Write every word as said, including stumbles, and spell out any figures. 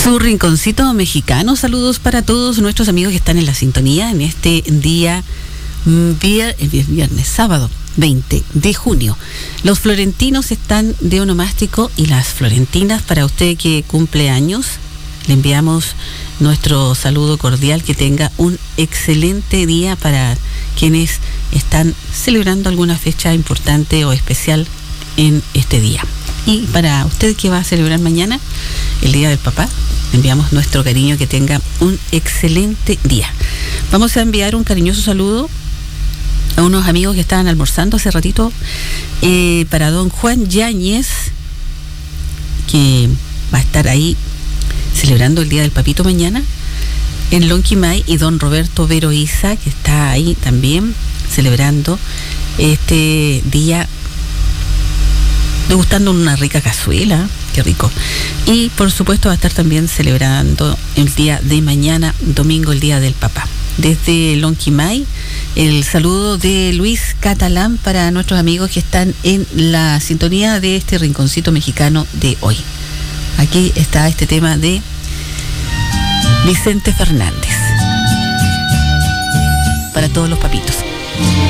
Su rinconcito mexicano. Saludos para todos nuestros amigos que están en la sintonía en este día, viernes, viernes sábado veinte de junio. Los florentinos están de onomástico y las florentinas, para usted que cumple años, le enviamos nuestro saludo cordial, que tenga un excelente día para quienes están celebrando alguna fecha importante o especial en este día. Y para usted que va a celebrar mañana, el Día del Papá, le enviamos nuestro cariño, que tenga un excelente día. Vamos a enviar un cariñoso saludo a unos amigos que estaban almorzando hace ratito, eh, para don Juan Yáñez, que va a estar ahí celebrando el Día del Papito mañana en Lonquimay, y don Roberto Veroiza, que está ahí también celebrando este día, degustando una rica cazuela, qué rico. Y por supuesto va a estar también celebrando el día de mañana, domingo, el Día del Papá. Desde Lonquimay, el saludo de Luis Catalán para nuestros amigos que están en la sintonía de este rinconcito mexicano de hoy. Aquí está este tema de Vicente Fernández para todos los papitos.